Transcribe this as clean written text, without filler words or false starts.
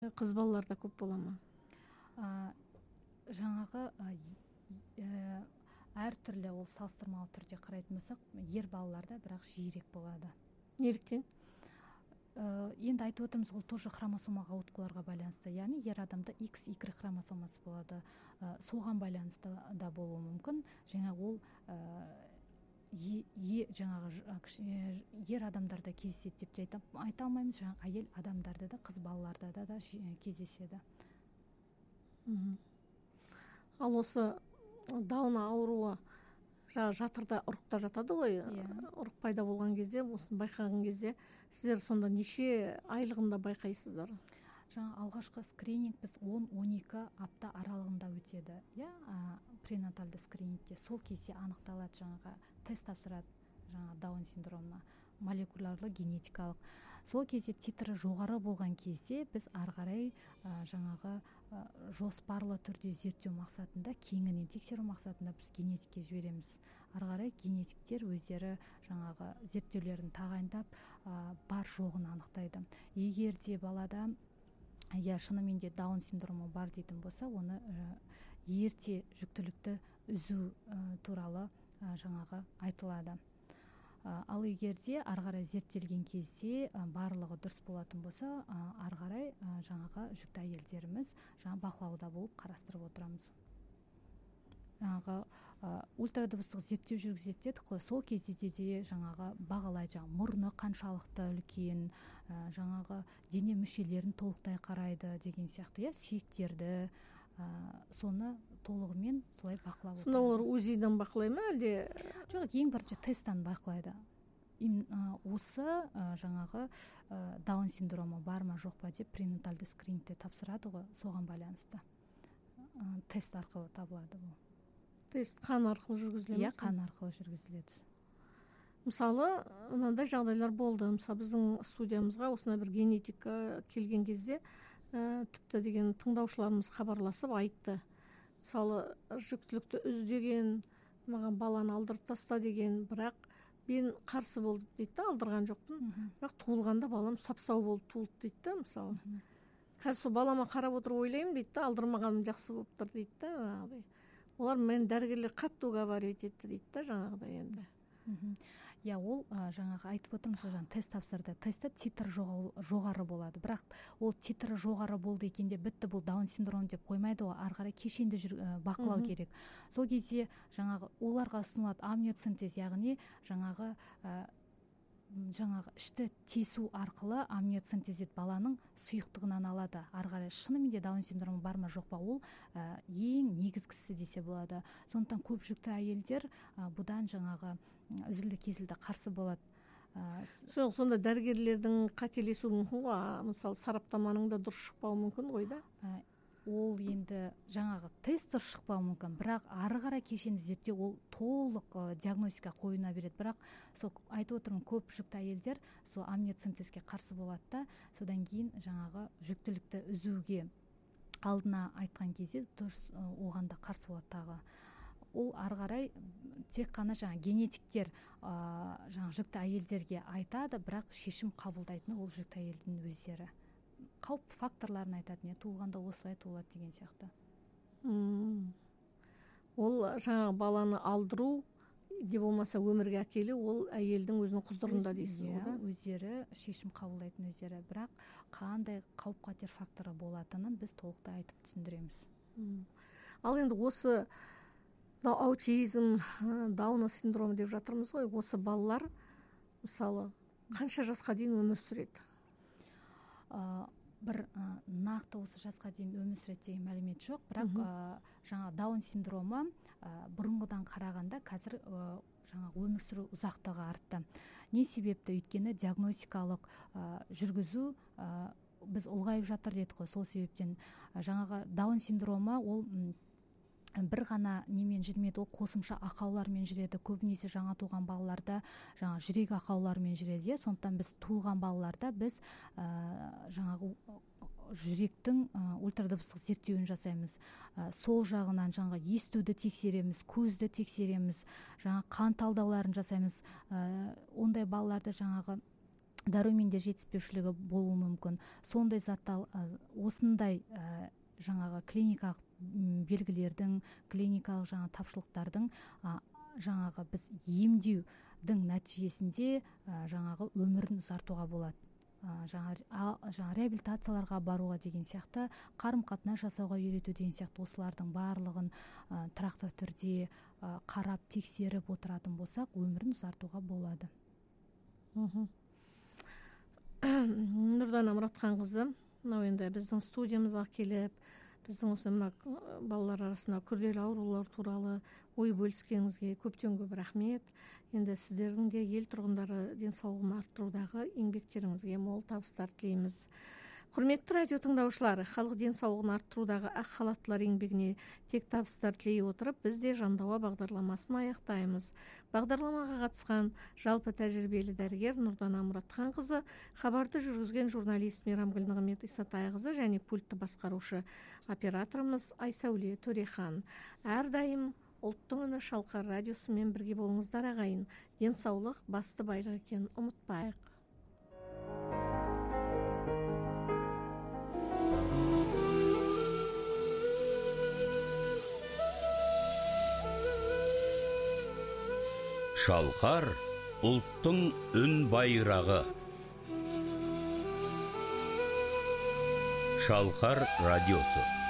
Кыз балаларда көп бола ма? Жаңағы әр түрлі ол салыстырмалы түрде қарайтын болсақ, ер балаларда бірақ жиірек болады. Неліктен? Енді айтып отырмыз, ол тоже хромосомаға ауытқуларға байланысты. Яғни ер адамда XY хромосомасы болады. Соған байланысты да болуы мүмкін. Жаңа ол жаңағы ер адамдарда кездеседі деп те айта алмаймыз. Жаңағы әйел адамдарда да, қыз балаларда да кездеседі. Ал осы даун ауруы жатырда, ұрықта жатады ғой. Ұрық пайда болған кезде, осыны байқаған кезде, сіздер сонда неше айлығында байқайсыздар? Жаңа алғашқы скрининг біз 10-12 апта аралығында өтеді. Пренатальды скринингте сол кезде анықталады, жаңағы тест тапсырады, жаңа даун синдромына молекулярлы генетикалық. Сол кезде титрі жоғары болған кезде біз ары қарай жаңағы жоспарлы түрде зерттеу мақсатында, кеңінен тексеру мақсатында біз генетикке жібереміз. Ары қарай генетиктер өздері жаңағы зерттеулерін тағайындап, бар жоғын анықтайды. Егер де балада шынымен де даун синдромы бар дейтін болса, оны ерте жүктілікті үзу туралы жаңағы айтылады. Ал егерде ары қарай зерттелген кезде барлығы дұрыс болатын болса, ары қарай жаңағы жүкті әйелдеріміз бақылауда болып қарастырып отырамыз. Жаңағы ультрадыбыстық зерттеу жүргізеді дедік қой, сол кезде де жаңағы бағалайды, мұрны қаншалықты үлкен, жаңағы дене мүшелерін толықтай қарайды деген сияқты, сүйектерді, соны толығымен солай бақылап отырады. Сонда олар УЗИ-дан бақылай ма, әлде? Жоқ, ең бірінші тесттен бақылайды. Осы жаңағы даун синдромы бар ма жоқ па деп пренатальды скринингте тапсырады ғой, соған байланысты тест арқылы табылады бұл. Тест қан арқылы жүргізіледі? Қан арқылы жүргізіледі. Мысалы, мынандай жағдайлар болды. Мысалы, біздің студиямызға осындай бір генетика келген кезде, тіпті деген тыңдаушыларымыз хабарласып айтты. Мысалы, жүктілікті үз деген, маған баланы алдырып таста деген, бірақ мен қарсы болдым дейді, алдырған жоқпын. Бірақ туылғанда балам сап-сау болып туылды дейді, мысалы. Қазір сол балама қарап отырып ойлаймын дейді, алдырмағаным жақсы болып тұр дейді. Олар мен дәрігерлер қатты уговаривать етті дейді, жаңағыдай енді. Ол жаңағы айтып отырмыз, тест тапсырды. Тестте титр жоғары болады. Бірақ ол титр жоғары болды екенде бітті, бұл даун синдром деп қоймайды ғой. Ары қарай кешенді бақылау керек. Сол кезде жаңағы оларға ұсынылады амниоцентез, яғни жаңағы ішті тесу арқылы амниоцентез баланың сұйықтығынан алады. Ары қарай шынымен де даун синдромы бар ма жоқ па, ол ең негізгісі десе болады. Сондықтан көп жүкті әйелдер бұдан жаңағы үзілді кесілді қарсы болады. Сонда дәрігерлердің қателесуі мүмкін ғой, мысалы сараптаманың да дұрыс шықпауы мүмкін ғой да? Ол енді жаңағы тест дұрыс шықпауы мүмкін, бірақ ары қарай кешенді зерттеу ол толық диагностика қойына береді. Бірақ сол айтып отырмын, көп жүкті әйелдер сол амниоцентезге қарсы болады да, содан кейін жаңағы жүктілікті үзуге алдына айтқан кезде дұрыс оған да қарсы болады тағы. Ол ары қарай тек қана генетиктер жүкті әйелдерге айтады, бірақ шешім қабылдайтыны ол жүкті әйелдің өздері. Қауіп факторларын айтады, туылғанда осылай туылады деген сияқты. Ол жаңағы баланы алдыру де болмаса өмірге әкелу, ол әйелдің өзінің құзырында дейсіз ғой да? Өздері шешім қабылдайтын өздері, бірақ қандай қауіп-қатер факторы болатынын біз толықтай айтып түсіндіреміз. Ал енді осы аутизм, даун синдромы деп жатырмыз ғой, осы балалар мысалы қанша жасқа дейін өмір сүреді? Бір нақты осы жасқа дейін өмір сүреді деген мәлімет жоқ, бірақ жаңа даун синдромы бұрынғыдан қарағанда қазір өмір сүру ұзақтығы артты. Не себепті? Өйткені диагностикалық жүргізу біз ұлғайып жатыр дедік қой, сол себептен жаңағы даун синдромы ол бір ғана немен жүрмейді, ол қосымша ақаулармен жүреді. Көбінесе жаңа туған балаларда жүрек ақауларымен жүреді. Сондықтан біз туылған балаларда біз жаңағы жүректің ультрадыбыстық зерттеуін жасаймыз. Сол жағынан естуді тексереміз, көзді тексереміз, қан талдауларын жасаймыз. Ондай балаларды дарумендер жетіспеушілігі болуы мүмкін. Сондай заттар, осындай жаңағы клиникалық белгілердің, клиникалық жаңағы тапшылықтардың жаңағы біз емдеудің нәтижесінде жаңағы өмірін ұзартуға болады. Жаңа реабилитацияларға баруға деген сияқты, қарым-қатынас жасауға үйрету деген сияқты, осылардың барлығын тұрақты түрде қарап, тексеріп отыратын болсақ, өмірін ұзартуға болады. Нұрдана Мұратханқызы, мынау енді біздің студиямызға келіп, біздің осы мына балалар арасында күрделі аурулар туралы ой бөліскеніңізге көптен көп рахмет. Енді сіздердің де ел тұрғындары денсаулығын арттырудағы еңбектеріңізге мол табыстар тілейміз. Құрметті радио тыңдаушылары, халық денсаулығын арттырудағы ақ халаттылар еңбегіне тек табыстар тілей отырып, біз де Жандауа бағдарламасын аяқтаймыз. Бағдарламаға қатысқан жалпы тәжірибелі дәрігер Нұрдана Мұратханқызы, хабарды жүргізген журналист Мейрамгүл Нығымет Исатайқызы және пультті басқарушы операторымыз Айсәуле Төрехан. Әрдайым ұлттың үні Шалқар радиосымен бірге болыңыздар ағайын. Денсаулық басты байлық екенін ұмытпайық. Шалқар ұлттың үн байрағы. Шалқар радиосы.